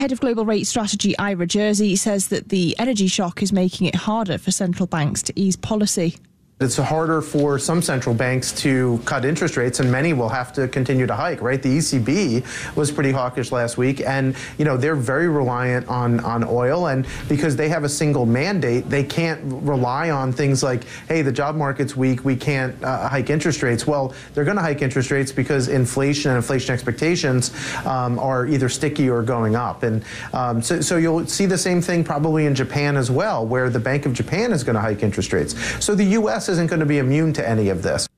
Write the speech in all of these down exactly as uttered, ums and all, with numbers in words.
Head of Global Rate Strategy Ira Jersey says that the energy shock is making it harder for central banks to ease policy. It's harder for some central banks to cut interest rates, and many will have to continue to hike, right? The E C B was pretty hawkish last week, and, you know, they're very reliant on, on oil, and because they have a single mandate, they can't rely on things like, hey, the job market's weak, we can't uh, hike interest rates. Well, they're going to hike interest rates because inflation and inflation expectations um, are either sticky or going up. And um, so, so you'll see the same thing probably in Japan as well, where the Bank of Japan is going to hike interest rates. So the U S isn't going to be immune to any of this.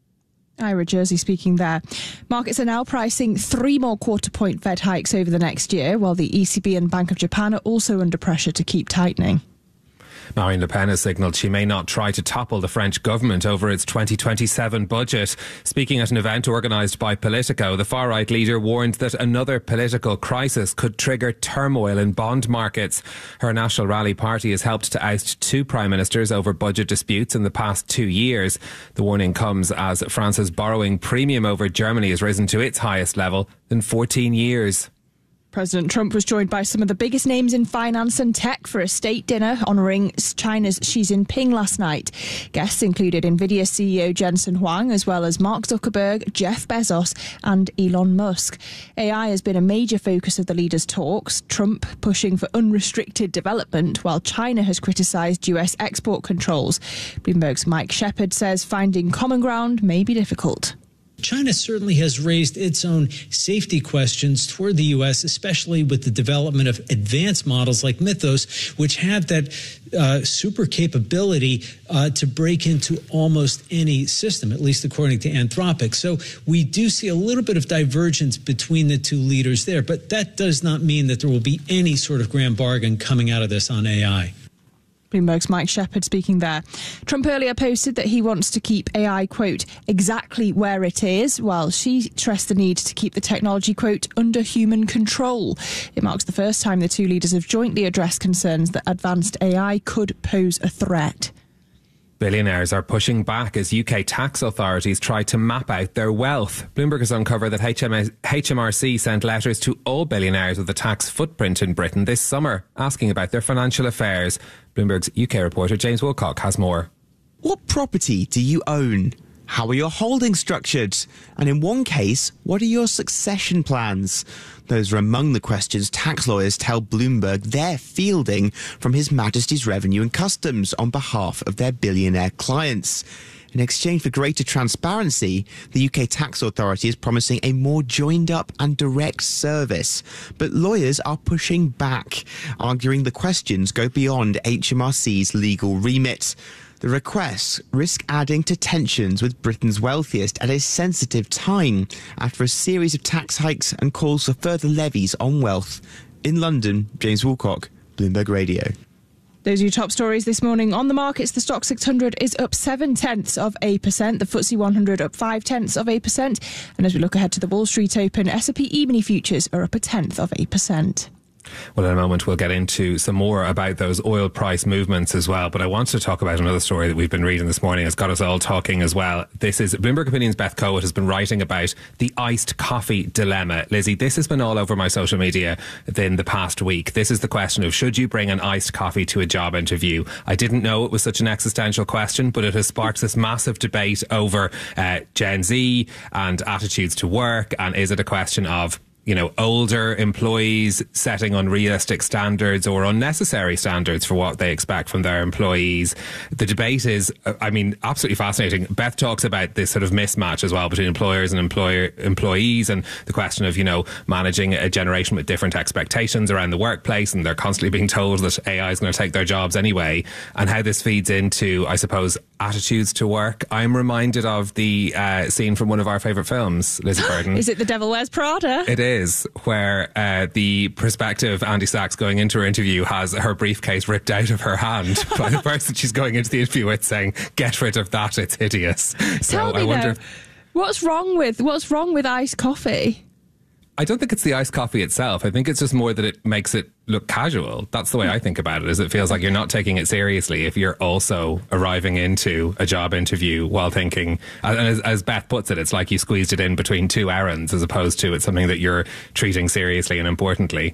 Ira Jersey speaking there. Markets are now pricing three more quarter point Fed hikes over the next year, while the E C B and Bank of Japan are also under pressure to keep tightening. Marine Le Pen has signalled she may not try to topple the French government over its twenty twenty-seven budget. Speaking at an event organised by Politico, the far-right leader warned that another political crisis could trigger turmoil in bond markets. Her National Rally party has helped to oust two prime ministers over budget disputes in the past two years. The warning comes as France's borrowing premium over Germany has risen to its highest level in fourteen years. President Trump was joined by some of the biggest names in finance and tech for a state dinner honouring China's Xi Jinping last night. Guests included Nvidia C E O Jensen Huang, as well as Mark Zuckerberg, Jeff Bezos and Elon Musk. A I has been a major focus of the leaders' talks, Trump pushing for unrestricted development, while China has criticised U S export controls. Bloomberg's Mike Shepard says finding common ground may be difficult. China certainly has raised its own safety questions toward the U S, especially with the development of advanced models like Mythos, which have that uh, super capability uh, to break into almost any system, at least according to Anthropic. So we do see a little bit of divergence between the two leaders there, but that does not mean that there will be any sort of grand bargain coming out of this on A I. Bloomberg's Mike Shepard speaking there. Trump earlier posted that he wants to keep A I, quote, exactly where it is, while she stressed the need to keep the technology, quote, under human control. It marks the first time the two leaders have jointly addressed concerns that advanced A I could pose a threat. Billionaires are pushing back as U K tax authorities try to map out their wealth. Bloomberg has uncovered that H M R C sent letters to all billionaires with a tax footprint in Britain this summer, asking about their financial affairs. Bloomberg's U K reporter James Wilcock has more. What property do you own? How are your holdings structured? And in one case, what are your succession plans? Those are among the questions tax lawyers tell Bloomberg they're fielding from His Majesty's Revenue and Customs on behalf of their billionaire clients. In exchange for greater transparency, the U K Tax Authority is promising a more joined-up and direct service. But lawyers are pushing back, arguing the questions go beyond H M R C's legal remit. The requests risk adding to tensions with Britain's wealthiest at a sensitive time after a series of tax hikes and calls for further levies on wealth. In London, James Wilcock, Bloomberg Radio. Those are your top stories this morning. On the markets, the Stoxx six hundred is up seven tenths of a percent. The F T S E one hundred up five tenths of a percent. And as we look ahead to the Wall Street Open, S and P E-mini futures are up a tenth of a percent. Well, in a moment, we'll get into some more about those oil price movements as well. But I want to talk about another story that we've been reading this morning. It's got us all talking as well. This is Bloomberg Opinion's Beth Coates has been writing about the iced coffee dilemma. Lizzie, this has been all over my social media in the past week. This is the question of should you bring an iced coffee to a job interview? I didn't know it was such an existential question, but it has sparked this massive debate over uh, Gen Z and attitudes to work. And is it a question of, you know, older employees setting unrealistic standards or unnecessary standards for what they expect from their employees? The debate is, I mean, absolutely fascinating. Beth talks about this sort of mismatch as well between employers and employer employees, and the question of, you know, managing a generation with different expectations around the workplace, and they're constantly being told that A I is going to take their jobs anyway, and how this feeds into, I suppose, attitudes to work. I'm reminded of the uh, scene from one of our favourite films, Lizzie Burden. Is it The Devil Wears Prada? It is, where uh, the prospective Andy Sachs going into her interview has her briefcase ripped out of her hand by the person she's going into the interview with, saying, "Get rid of that, it's hideous." So Tell me I wonder, now, what's wrong with what's wrong with iced coffee? I don't think it's the iced coffee itself. I think it's just more that it makes it look casual. That's the way I think about it, is it feels like you're not taking it seriously if you're also arriving into a job interview while thinking, and as, as Beth puts it, it's like you squeezed it in between two errands as opposed to it's something that you're treating seriously and importantly.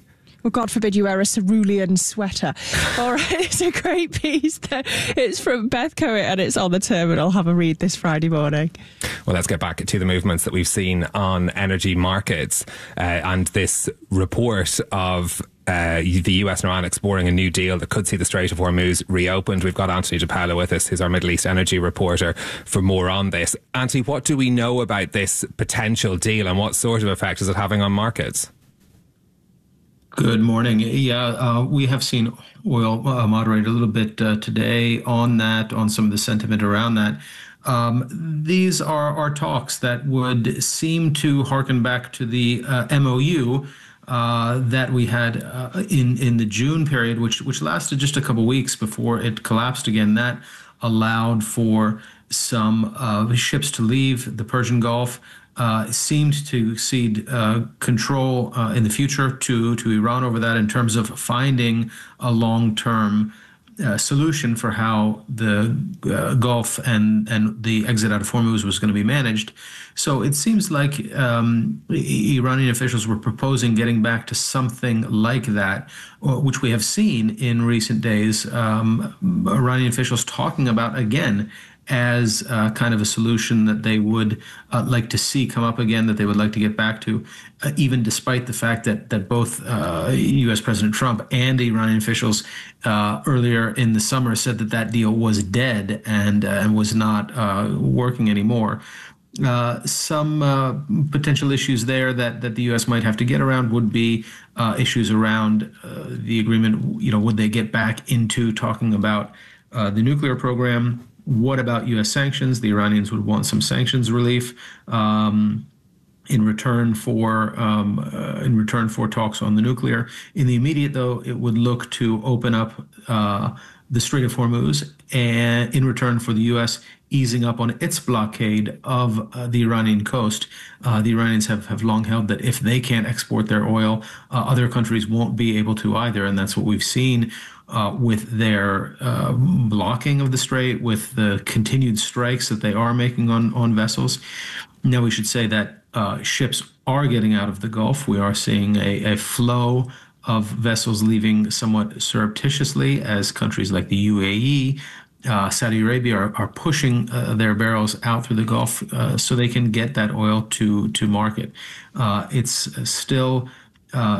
Well, God forbid you wear a cerulean sweater. All right, it's a great piece. It's from Beth Coet and it's on the Terminal. Have a read this Friday morning. Well, let's get back to the movements that we've seen on energy markets uh, and this report of Uh, the U S and Iran exploring a new deal that could see the Strait of Hormuz reopened. We've got Anthony DePaolo with us, who's our Middle East energy reporter, for more on this. Anthony, what do we know about this potential deal and what sort of effect is it having on markets? Good morning. Yeah, uh, we have seen oil uh, moderate a little bit uh, today on that, on some of the sentiment around that. Um, these are, are talks that would seem to harken back to the uh, M O U Uh, that we had uh, in in the June period, which which lasted just a couple of weeks before it collapsed again. That allowed for some uh, ships to leave the Persian Gulf. Uh, seemed to cede uh, control uh, in the future to to Iran over that in terms of finding a long-term Uh, solution for how the uh, Gulf and, and the exit out of Hormuz was going to be managed. So it seems like um, Iranian officials were proposing getting back to something like that, which we have seen in recent days. Um, Iranian officials talking about again as uh, kind of a solution that they would uh, like to see come up again, that they would like to get back to, uh, even despite the fact that that both uh, U S President Trump and Iranian officials uh, earlier in the summer said that that deal was dead and, uh, and was not uh, working anymore. Uh, some uh, potential issues there that, that the U S might have to get around would be uh, issues around uh, the agreement. You know, would they get back into talking about uh, the nuclear program? What about U S sanctions? The Iranians would want some sanctions relief um, in return for um, uh, in return for talks on the nuclear. In the immediate, though, it would look to open up uh, the Strait of Hormuz, and in return for the U S easing up on its blockade of uh, the Iranian coast. Uh, the Iranians have, have long held that if they can't export their oil, uh, other countries won't be able to either, and that's what we've seen Uh, with their uh, blocking of the strait, with the continued strikes that they are making on, on vessels. Now, we should say that uh, ships are getting out of the Gulf. We are seeing a, a flow of vessels leaving somewhat surreptitiously as countries like the U A E, uh, Saudi Arabia are, are pushing uh, their barrels out through the Gulf uh, so they can get that oil to, to market. Uh, it's still uh,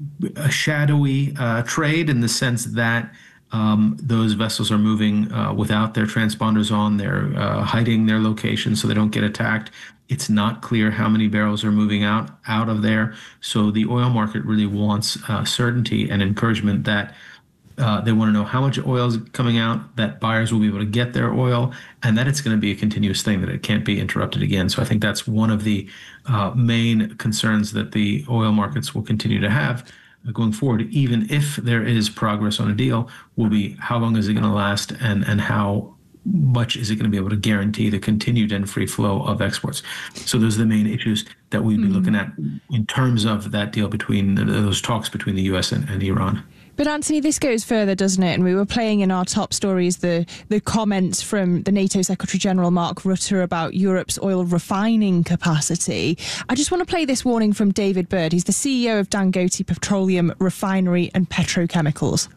a shadowy uh, trade in the sense that um, those vessels are moving uh, without their transponders on. They're uh, hiding their location so they don't get attacked. It's not clear how many barrels are moving out out of there. So the oil market really wants uh, certainty and encouragement that uh, they want to know how much oil is coming out, that buyers will be able to get their oil, and that it's going to be a continuous thing, that it can't be interrupted again. So I think that's one of the uh, main concerns that the oil markets will continue to have going forward, even if there is progress on a deal, will be how long is it going to last, and, and how much is it going to be able to guarantee the continued and free flow of exports. So those are the main issues that we'd be mm-hmm. looking at in terms of that deal between those talks between the U S and, and Iran. But Anthony, this goes further, doesn't it? And we were playing in our top stories the, the comments from the NATO Secretary General Mark Rutte about Europe's oil refining capacity. I just want to play this warning from David Bird. He's the C E O of Dangote Petroleum Refinery and Petrochemicals.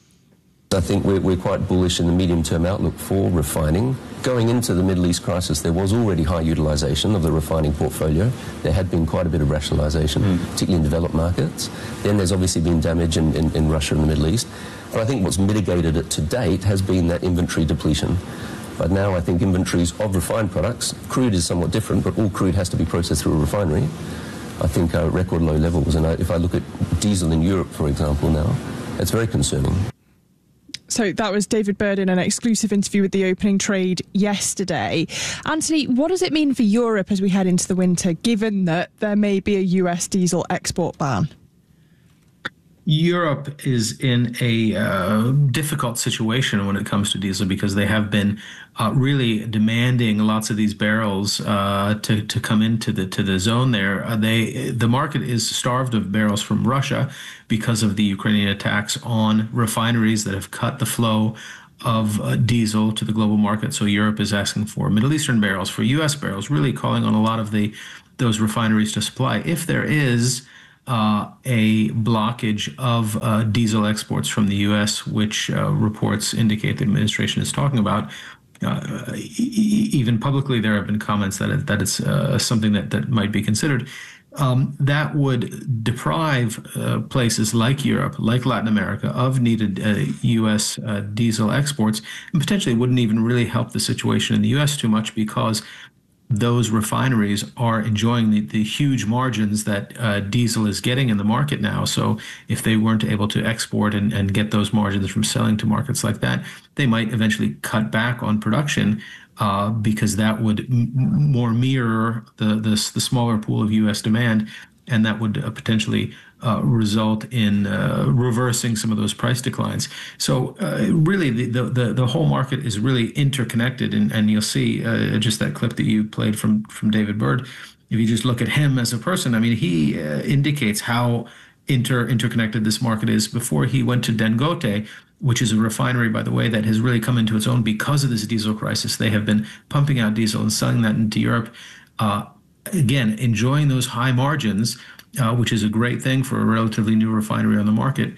I think we're, we're quite bullish in the medium-term outlook for refining. Going into the Middle East crisis, there was already high utilisation of the refining portfolio. There had been quite a bit of rationalisation, mm. particularly in developed markets. Then there's obviously been damage in, in, in Russia and the Middle East. But I think what's mitigated it to date has been that inventory depletion. But now I think inventories of refined products, crude is somewhat different, but all crude has to be processed through a refinery. I think are record low levels. And if I look at diesel in Europe, for example, now, it's very concerning. So that was David Bird in an exclusive interview with the Opening Trade yesterday. Anthony, what does it mean for Europe as we head into the winter, given that there may be a U S diesel export ban? Europe is in a uh, difficult situation when it comes to diesel because they have been uh, really demanding lots of these barrels uh, to to come into the to the zone there. Uh, they the market is starved of barrels from Russia because of the Ukrainian attacks on refineries that have cut the flow of uh, diesel to the global market. So Europe is asking for Middle Eastern barrels, for U S barrels, really calling on a lot of the those refineries to supply. If there is uh, a blockage of uh, diesel exports from the U S, which uh, reports indicate the administration is talking about. Uh, e- even publicly, there have been comments that it, that it's uh, something that, that might be considered. Um, that would deprive uh, places like Europe, like Latin America, of needed uh, U S uh, diesel exports, and potentially wouldn't even really help the situation in the U S too much, because those refineries are enjoying the, the huge margins that uh, diesel is getting in the market now. So if they weren't able to export and, and get those margins from selling to markets like that, they might eventually cut back on production, uh, because that would m- more mirror the, the the smaller pool of U S demand, and that would uh, potentially uh, result in uh, reversing some of those price declines. So uh, really, the, the the whole market is really interconnected, and, and you'll see uh, just that clip that you played from from David Bird. If you just look at him as a person, I mean, he uh, indicates how inter interconnected this market is. Before he went to Dangote, which is a refinery, by the way, that has really come into its own because of this diesel crisis. They have been pumping out diesel and selling that into Europe. Uh, again, enjoying those high margins, uh, which is a great thing for a relatively new refinery on the market.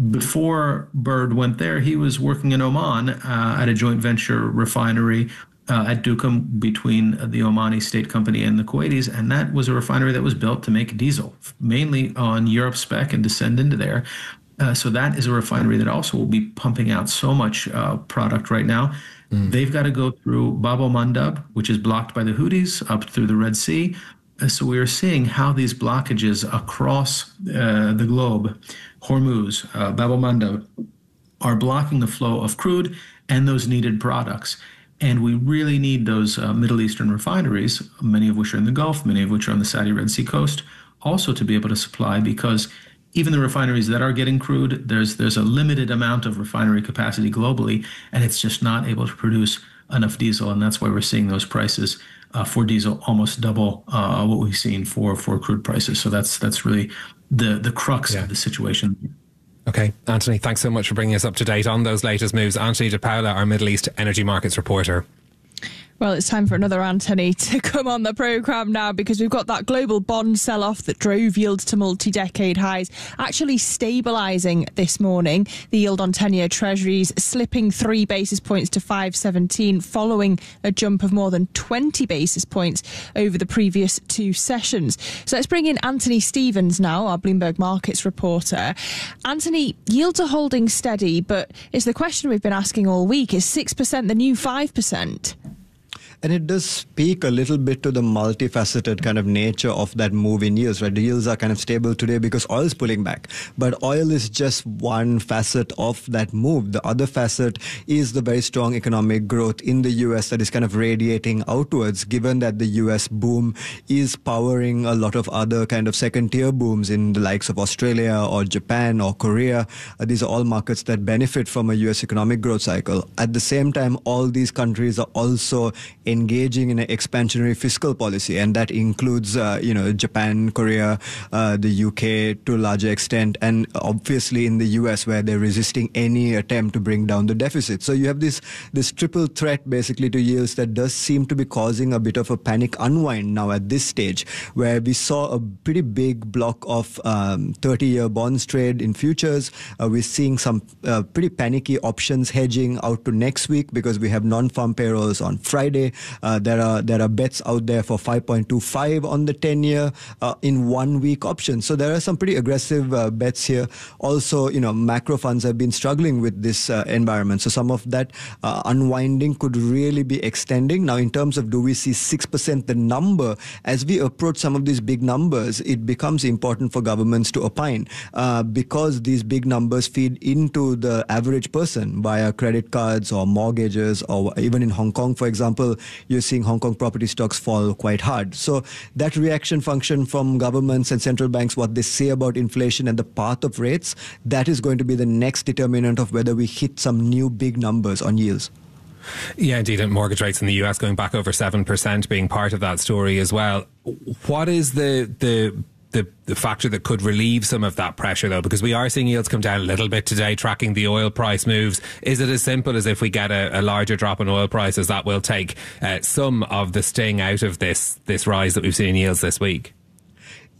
Before Bird went there, he was working in Oman uh, at a joint venture refinery uh, at Duqm between the Omani state company and the Kuwaitis, and that was a refinery that was built to make diesel, mainly on Europe spec and to send into there. Uh, so that is a refinery that also will be pumping out so much uh, product right now. Mm. They've got to go through Bab el-Mandab, which is blocked by the Houthis, up through the Red Sea. Uh, so we are seeing how these blockages across uh, the globe, Hormuz, uh, Bab el-Mandab, are blocking the flow of crude and those needed products. And we really need those uh, Middle Eastern refineries, many of which are in the Gulf, many of which are on the Saudi Red Sea coast, also to be able to supply, because even the refineries that are getting crude, there's there's a limited amount of refinery capacity globally, and it's just not able to produce enough diesel, and that's why we're seeing those prices uh, for diesel almost double uh, what we've seen for for crude prices. So that's that's really the the crux yeah. of the situation. Okay, Anthony, thanks so much for bringing us up to date on those latest moves. Anthony De Paula, our Middle East energy markets reporter. Well, it's time for another Anthony to come on the programme now, because we've got that global bond sell-off that drove yields to multi-decade highs actually stabilising this morning. The yield on ten-year treasuries slipping three basis points to five seventeen following a jump of more than twenty basis points over the previous two sessions. So let's bring in Anthony Stevens now, our Bloomberg Markets reporter. Anthony, yields are holding steady, but it's the question we've been asking all week. Is six percent the new five percent? And it does speak a little bit to the multifaceted kind of nature of that move in yields, right? The yields are kind of stable today because oil is pulling back. But oil is just one facet of that move. The other facet is the very strong economic growth in the U S that is kind of radiating outwards, given that the U S boom is powering a lot of other kind of second-tier booms in the likes of Australia or Japan or Korea. Uh, these are all markets that benefit from a U S economic growth cycle. At the same time, all these countries are also engaging in an expansionary fiscal policy, and that includes, uh, you know, Japan, Korea, uh, the U K to a larger extent, and obviously in the U S, where they're resisting any attempt to bring down the deficit. So you have this this triple threat basically to yields that does seem to be causing a bit of a panic unwind now at this stage, where we saw a pretty big block of um, thirty-year bonds trade in futures. Uh, we're seeing some uh, pretty panicky options hedging out to next week because we have non-farm payrolls on Friday. Uh, there are there are bets out there for five point two five on the ten-year uh, in one-week options. So there are some pretty aggressive uh, bets here. Also, you know, macro funds have been struggling with this uh, environment. So some of that uh, unwinding could really be extending. Now, in terms of do we see six percent the number, as we approach some of these big numbers, it becomes important for governments to opine uh, because these big numbers feed into the average person via credit cards or mortgages, or even in Hong Kong, for example, you're seeing Hong Kong property stocks fall quite hard. So that reaction function from governments and central banks, what they say about inflation and the path of rates, that is going to be the next determinant of whether we hit some new big numbers on yields. Yeah, indeed. And mortgage rates in the U S going back over seven percent being part of that story as well. What is the the The, the factor that could relieve some of that pressure, though? Because we are seeing yields come down a little bit today, tracking the oil price moves. Is it as simple as if we get a, a larger drop in oil prices, that will take uh, some of the sting out of this this rise that we've seen in yields this week?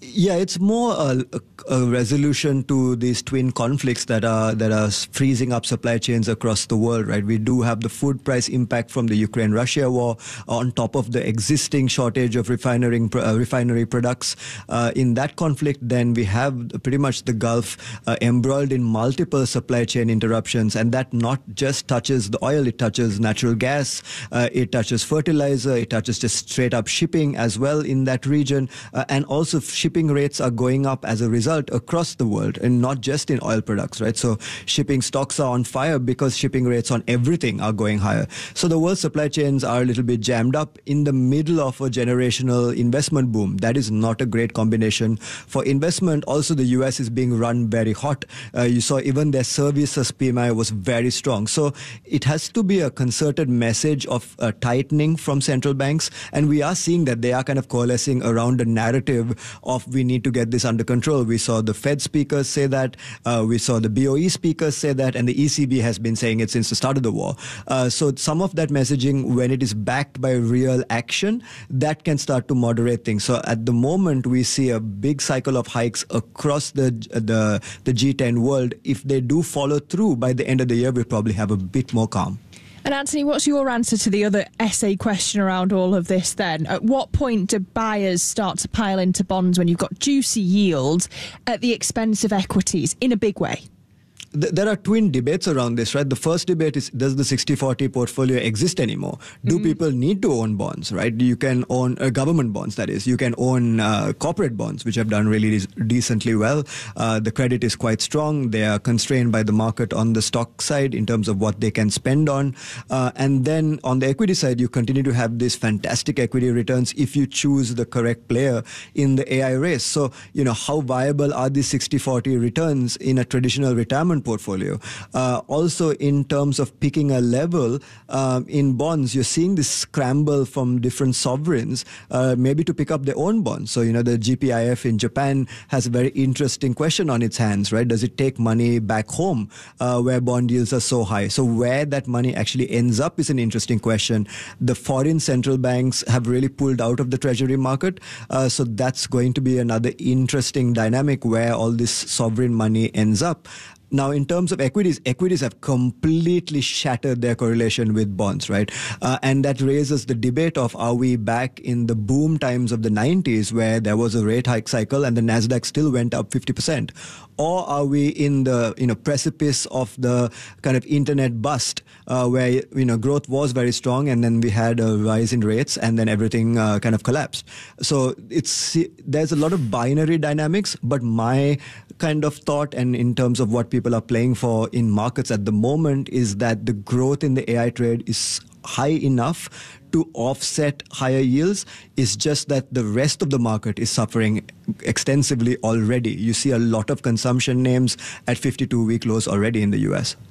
Yeah, it's more a, a resolution to these twin conflicts that are that are freezing up supply chains across the world, right? We do have the food price impact from the Ukraine-Russia war on top of the existing shortage of refinery uh, refinery products. Uh, in that conflict, then we have pretty much the Gulf uh, embroiled in multiple supply chain interruptions, and that not just touches the oil, it touches natural gas, uh, it touches fertilizer, it touches just straight up shipping as well in that region, uh, and also shipping Shipping rates are going up as a result across the world, and not just in oil products, right? So shipping stocks are on fire because shipping rates on everything are going higher. So the world supply chains are a little bit jammed up in the middle of a generational investment boom. That is not a great combination for investment. Also, the U S is being run very hot. Uh, you saw even their services P M I was very strong. So it has to be a concerted message of uh, tightening from central banks. And we are seeing that they are kind of coalescing around a narrative of we need to get this under control. We saw the Fed speakers say that. Uh, we saw the B O E speakers say that. And the E C B has been saying it since the start of the war. Uh, so some of that messaging, when it is backed by real action, that can start to moderate things. So at the moment, we see a big cycle of hikes across the, the, the G ten world. If they do follow through, by the end of the year, we'll probably have a bit more calm. And Anthony, what's your answer to the other essay question around all of this then? At what point do buyers start to pile into bonds when you've got juicy yields at the expense of equities in a big way? There are twin debates around this, right? The first debate is, does the sixty forty portfolio exist anymore? Do mm-hmm. people need to own bonds, right? You can own uh, government bonds, that is. You can own uh, corporate bonds, which have done really de- decently well. Uh, the credit is quite strong. They are constrained by the market on the stock side in terms of what they can spend on. Uh, and then on the equity side, you continue to have these fantastic equity returns if you choose the correct player in the A I race. So, you know, how viable are these sixty forty returns in a traditional retirement portfolio? Uh, also, in terms of picking a level um, in bonds, you're seeing this scramble from different sovereigns, uh, maybe to pick up their own bonds. So, you know, the G P I F in Japan has a very interesting question on its hands, right? Does it take money back home uh, where bond yields are so high? So where that money actually ends up is an interesting question. The foreign central banks have really pulled out of the treasury market. Uh, so that's going to be another interesting dynamic where all this sovereign money ends up. Now, in terms of equities, equities have completely shattered their correlation with bonds, right? Uh, and that raises the debate of, are we back in the boom times of the nineties where there was a rate hike cycle and the Nasdaq still went up fifty percent? Or are we in the, you know, precipice of the kind of internet bust uh, where, you know, growth was very strong and then we had a rise in rates and then everything uh, kind of collapsed? So it's there's a lot of binary dynamics, but my kind of thought, and in terms of what people are playing for in markets at the moment, is that the growth in the A I trade is high enough to offset higher yields. It's just that the rest of the market is suffering extensively already. You see a lot of consumption names at fifty-two week lows already in the U S.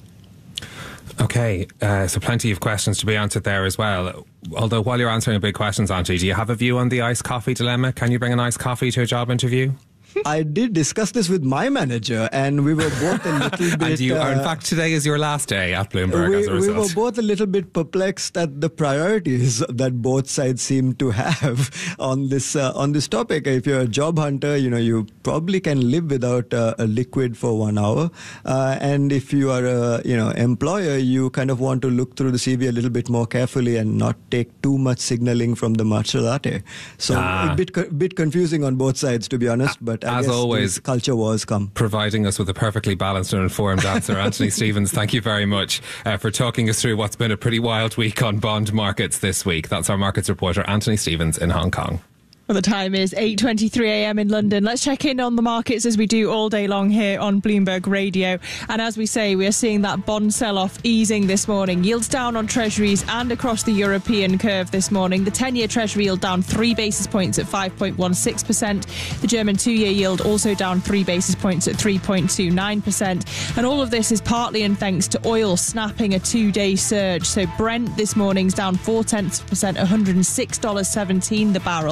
Okay, uh, so plenty of questions to be answered there as well. Although while you're answering big questions, Auntie, do you have a view on the iced coffee dilemma? Can you bring an iced coffee to a job interview? I did discuss this with my manager, and we were both a little bit... and you are, in uh, fact, today is your last day at Bloomberg we, as a result. We were both a little bit perplexed at the priorities that both sides seem to have on this uh, on this topic. If you're a job hunter, you know, you probably can live without uh, a liquid for one hour. Uh, and if you are a, you know, employer, you kind of want to look through the C V a little bit more carefully and not take too much signaling from the matcha latte. So ah. a bit, co- bit confusing on both sides, to be honest, but I As guess always, culture wars come. Providing us with a perfectly balanced and informed answer. Anthony Stevens, thank you very much uh, for talking us through what's been a pretty wild week on bond markets this week. That's our markets reporter, Anthony Stevens, in Hong Kong. Well, the time is eight twenty-three a m in London. Let's check in on the markets as we do all day long here on Bloomberg Radio. And as we say, we are seeing that bond sell-off easing this morning. Yields down on treasuries and across the European curve this morning. The ten-year treasury yield down three basis points at five point one six percent. The German two-year yield also down three basis points at three point two nine percent. And all of this is partly in thanks to oil snapping a two-day surge. So Brent this morning's down four tenths of a percent, one hundred six dollars seventeen the barrel.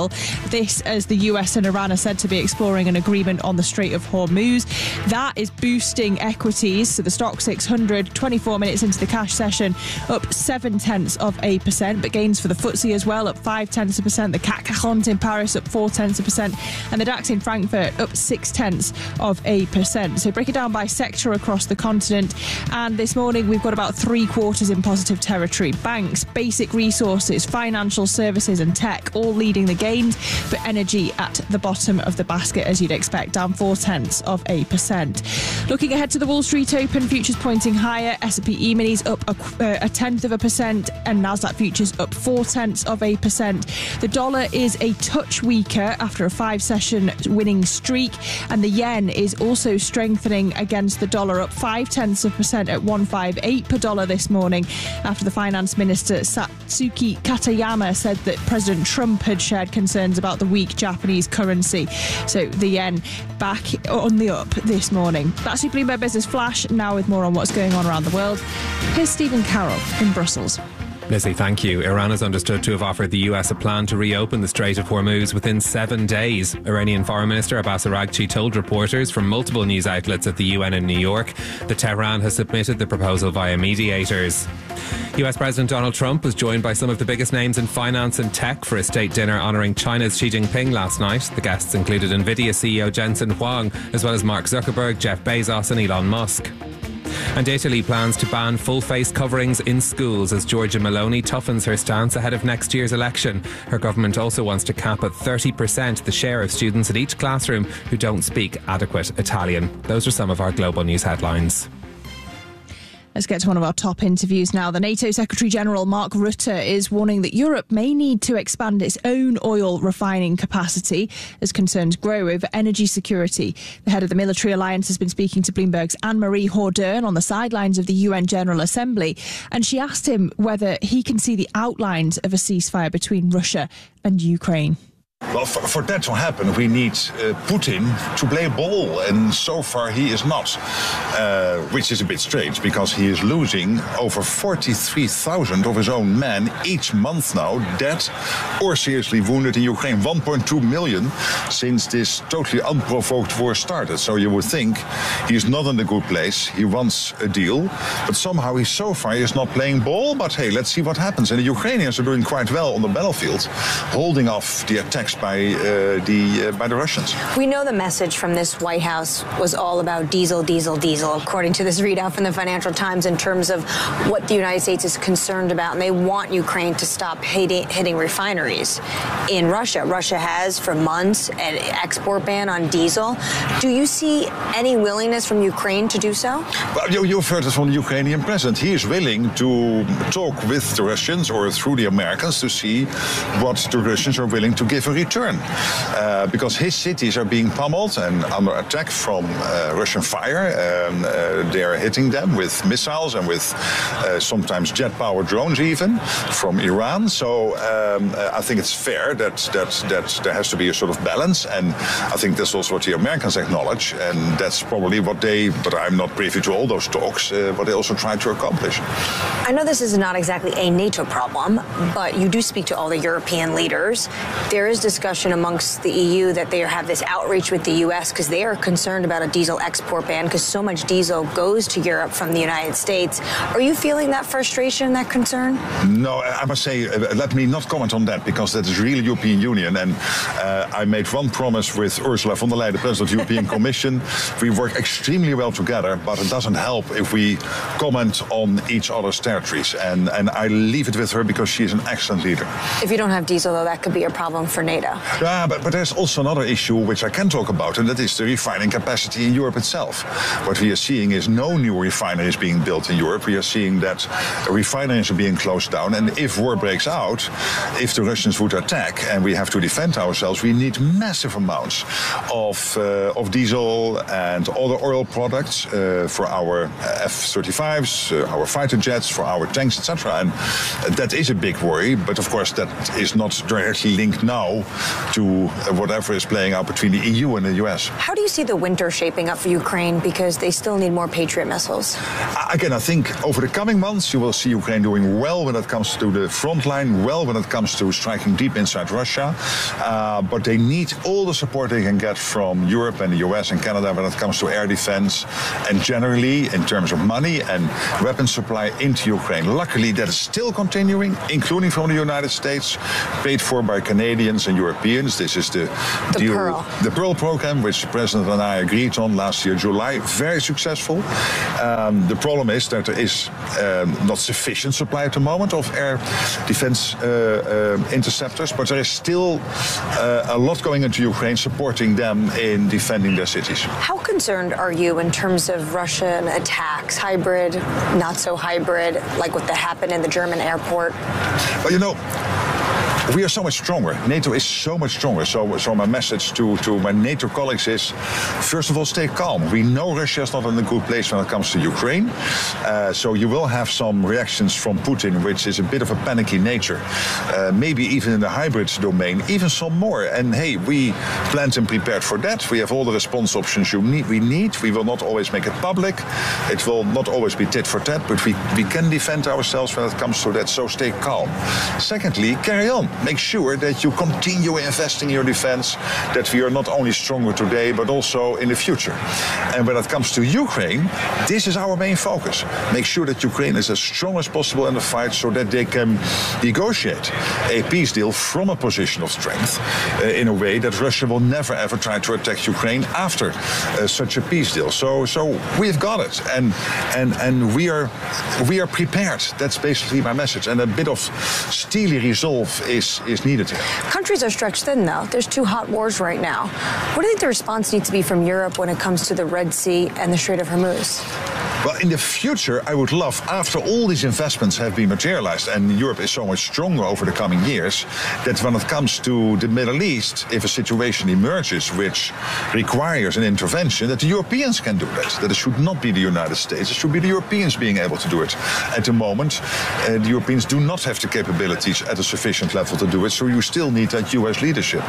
This as the U S and Iran are said to be exploring an agreement on the Strait of Hormuz. That is boosting equities. So the stock six hundred, twenty-four minutes into the cash session, up seven tenths of a percent, but gains for the F T S E as well, up five tenths of a percent. The C A C quarante in Paris up four tenths of a percent, and the DAX in Frankfurt up six tenths of a percent. So break it down by sector across the continent. And this morning we've got about three quarters in positive territory. Banks, basic resources, financial services and tech all leading the gains, but energy at the bottom of the basket, as you'd expect, down four tenths of a percent. Looking ahead to the Wall Street Open, futures pointing higher. S and P E-minis up a, uh, a tenth of a percent, and Nasdaq futures up four tenths of a percent. The dollar is a touch weaker after a five-session winning streak, and the yen is also strengthening against the dollar, up five tenths of a percent at one fifty-eight per dollar this morning, after the finance minister Satsuki Katayama said that President Trump had shared concerns about the weak Japanese currency. So the yen back on the up this morning. That's your Bloomberg Business Flash. Now with more on what's going on around the world, here's Stephen Carroll in Brussels. Lizzie, thank you. Iran is understood to have offered the U S a plan to reopen the Strait of Hormuz within seven days. Iranian Foreign Minister Abbas Araghchi told reporters from multiple news outlets at the U N in New York that Tehran has submitted the proposal via mediators. U S President Donald Trump was joined by some of the biggest names in finance and tech for a state dinner honouring China's Xi Jinping last night. The guests included Nvidia C E O Jensen Huang, as well as Mark Zuckerberg, Jeff Bezos and Elon Musk. And Italy plans to ban full-face coverings in schools as Giorgia Meloni toughens her stance ahead of next year's election. Her government also wants to cap at thirty percent the share of students at each classroom who don't speak adequate Italian. Those are some of our global news headlines. Let's get to one of our top interviews now. The NATO Secretary-General Mark Rutte is warning that Europe may need to expand its own oil refining capacity as concerns grow over energy security. The head of the military alliance has been speaking to Bloomberg's Anne-Marie Hordern on the sidelines of the U N General Assembly, and she asked him whether he can see the outlines of a ceasefire between Russia and Ukraine. Well, for, for that to happen, we need uh, Putin to play ball, and so far he is not, uh, which is a bit strange because he is losing over forty-three thousand of his own men each month now, dead or seriously wounded in Ukraine. one point two million since this totally unprovoked war started. So you would think he's not in a good place. He wants a deal, but somehow he so far is not playing ball. But hey, let's see what happens. And the Ukrainians are doing quite well on the battlefield, holding off the attacks by uh, the uh, by the Russians. We know the message from this White House was all about diesel, diesel, diesel, according to this readout from the Financial Times, in terms of what the United States is concerned about, and they want Ukraine to stop hitting, hitting refineries in Russia. Russia has for months an export ban on diesel. Do you see any willingness from Ukraine to do so? Well, you, you've heard it from the Ukrainian president. He is willing to talk with the Russians or through the Americans to see what the Russians are willing to give a return. Uh, because his cities are being pummeled and under attack from uh, Russian fire. Um, uh, they are hitting them with missiles and with uh, sometimes jet-powered drones even from Iran. So um, uh, I think it's fair that, that, that there has to be a sort of balance. And I think that's also what the Americans acknowledge. And that's probably what they, but I'm not privy to all those talks, uh, what they also try to accomplish. I know this is not exactly a NATO problem, but you do speak to all the European leaders. There is discussion amongst the E U that they have this outreach with the U S because they are concerned about a diesel export ban because so much diesel goes to Europe from the United States. Are you feeling that frustration, that concern? No, I must say, uh, let me not comment on that because that is really European Union. And uh, I made one promise with Ursula von der Leyen, the President of the European Commission. We work extremely well together, but it doesn't help if we comment on each other's territories. And, and I leave it with her because she is an excellent leader. If you don't have diesel, though, that could be a problem for NATO. Yeah, but, but there's also another issue which I can talk about, and that is the refining capacity in Europe itself. What we are seeing is no new refineries being built in Europe. We are seeing that refineries are being closed down, and if war breaks out, if the Russians would attack and we have to defend ourselves, we need massive amounts of, uh, of diesel and other oil products uh, for our F thirty-fives, uh, our fighter jets, for our tanks, et cetera. And that is a big worry, but of course that is not directly linked now to whatever is playing out between the E U and the U S. How do you see the winter shaping up for Ukraine? Because they still need more Patriot missiles. Again, I think over the coming months, you will see Ukraine doing well when it comes to the front line, well when it comes to striking deep inside Russia. Uh, but they need all the support they can get from Europe and the U S and Canada when it comes to air defense and generally in terms of money and weapon supply into Ukraine. Luckily, that is still continuing, including from the United States, paid for by Canadians and Europeans. This is the, the deal, Pearl. the Pearl program, which the President and I agreed on last year, July. Very successful. Um, the problem is that there is um, not sufficient supply at the moment of air defense uh, uh, interceptors, but there is still uh, a lot going into Ukraine, supporting them in defending their cities. How concerned are you in terms of Russian attacks, hybrid, not so hybrid, like what happened in the German airport? Well, you know, we are so much stronger. NATO is so much stronger. So, so my message to, to my NATO colleagues is, first of all, stay calm. We know Russia is not in a good place when it comes to Ukraine. Uh, so you will have some reactions from Putin, which is a bit of a panicky nature. Uh, maybe even in the hybrid domain, even some more. And hey, we planned and prepared for that. We have all the response options you need. We need. We will not always make it public. It will not always be tit for tat, but we, we can defend ourselves when it comes to that. So stay calm. Secondly, carry on. Make sure that you continue investing in your defense, that we are not only stronger today, but also in the future. And when it comes to Ukraine, this is our main focus. Make sure that Ukraine is as strong as possible in the fight so that they can negotiate a peace deal from a position of strength uh, in a way that Russia will never ever try to attack Ukraine after uh, such a peace deal. So so we've got it. And and and we are we are prepared. That's basically my message. And a bit of steely resolve is is needed here. Countries are stretched thin, though. There's two hot wars right now. What do you think the response needs to be from Europe when it comes to the Red Sea and the Strait of Hormuz? Well, in the future, I would love, after all these investments have been materialized, and Europe is so much stronger over the coming years, that when it comes to the Middle East, if a situation emerges which requires an intervention, that the Europeans can do that. That it should not be the United States. It should be the Europeans being able to do it. At the moment, uh, the Europeans do not have the capabilities at a sufficient level to do it, so you still need that U S leadership.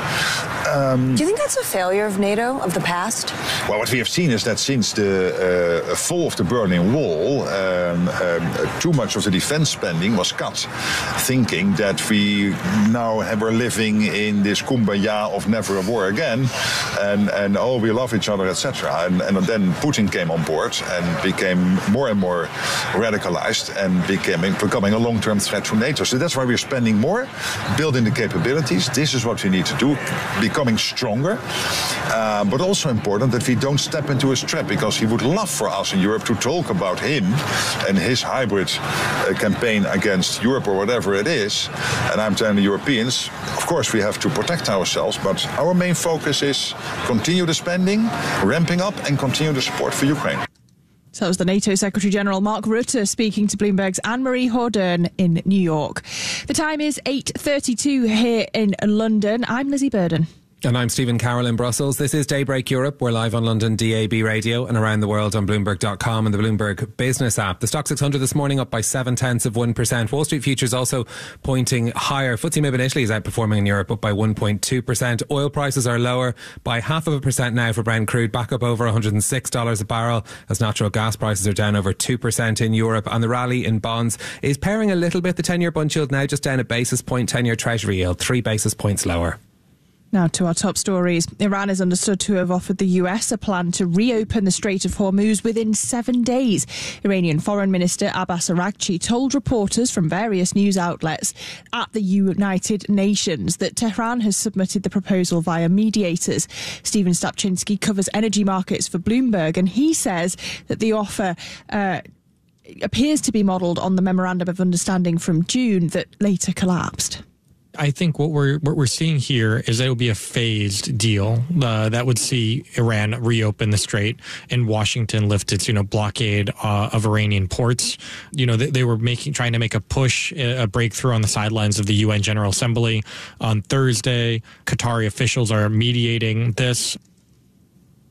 Um, do you think that's a failure of NATO, of the past? Well, what we have seen is that since the uh, fall of the Berlin Wall, um, um, too much of the defense spending was cut, thinking that we now have, we're living in this kumbaya of never a war again, and, and oh, we love each other, et cetera. And, and then Putin came on board and became more and more radicalized and became, becoming a long-term threat to NATO. So that's why we're spending more, building the capabilities. This is what we need to do, becoming stronger, uh, but also important that we don't step into his trap, because he would love for us in Europe to talk about him and his hybrid uh, campaign against Europe or whatever it is. And I'm telling the Europeans, of course we have to protect ourselves, but our main focus is continue the spending, ramping up, and continue the support for Ukraine. So that was the NATO Secretary-General Mark Rutte speaking to Bloomberg's Anne-Marie Hordern in New York. The time is eight thirty-two here in London. I'm Lizzie Burden. And I'm Stephen Carroll in Brussels. This is Daybreak Europe. We're live on London D A B radio and around the world on Bloomberg dot com and the Bloomberg Business app. The Stock six hundred this morning up by seven tenths of one percent. Wall Street futures also pointing higher. F T S E M I B in Italy is outperforming in Europe, up by one point two percent. Oil prices are lower by half of a percent now for Brent crude, back up over one hundred six dollars a barrel, as natural gas prices are down over two percent in Europe. And the rally in bonds is pairing a little bit. The ten-year bund yield now just down a basis point. ten-year Treasury yield three basis points lower. Now to our top stories. Iran is understood to have offered the U S a plan to reopen the Strait of Hormuz within seven days. Iranian Foreign Minister Abbas Araghchi told reporters from various news outlets at the United Nations that Tehran has submitted the proposal via mediators. Stephen Stapczynski covers energy markets for Bloomberg, and he says that the offer uh, appears to be modelled on the Memorandum of Understanding from June that later collapsed. I think what we're what we're seeing here is that it will be a phased deal uh, that would see Iran reopen the strait and Washington lift its you know blockade uh, of Iranian ports. You know they, they were making trying to make a push, a breakthrough on the sidelines of the U N General Assembly on Thursday. Qatari officials are mediating this.